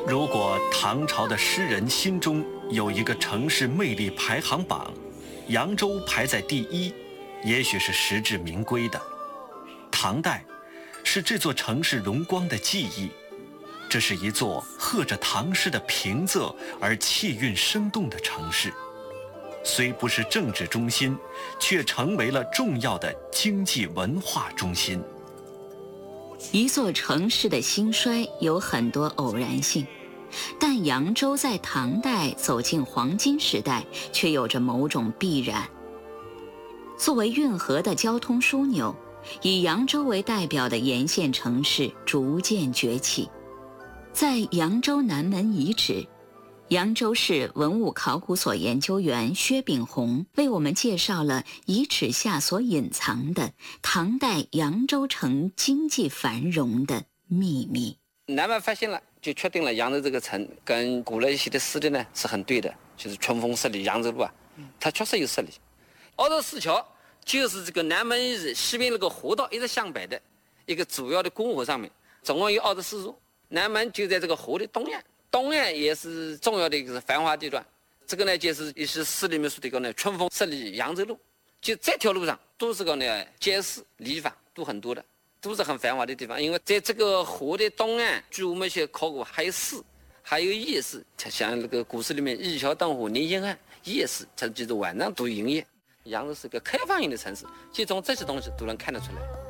如果唐朝的诗人心中有一个城市魅力排行榜，扬州排在第一，也许是实至名归的。唐代是这座城市荣光的记忆，这是一座和着唐诗的平仄而气韵生动的城市，虽不是政治中心，却成为了重要的经济文化中心。 一座城市的兴衰有很多偶然性，但扬州在唐代走进黄金时代，却有着某种必然。作为运河的交通枢纽，以扬州为代表的沿线城市逐渐崛起。在扬州南门遗址，扬州市文物考古所研究员薛炳宏为我们介绍了遗址下所隐藏的唐代扬州城经济繁荣的秘密。 南门发现了，就确定了扬州这个城跟古来一些的史料呢是很对的，就是春风十里扬州路啊，它确实有十里。凹州石桥就是这个南门遗址西边那个河道一直向北的一个主要的公河上面，总共有24处。南门就在这个河的东岸，东岸也是重要的一个繁华地段。这个呢，就是也是诗里面说的一个呢，春风十里扬州路。就这条路上都是个呢街市、礼坊都很多的，都是很繁华的地方。因为在这个河的东岸，据我们一些考古，还有市，还有夜市，像那个古诗里面一桥灯火连天汉，夜市它就是晚上都营业。扬州是个开放型的城市，其实从这些东西都能看得出来。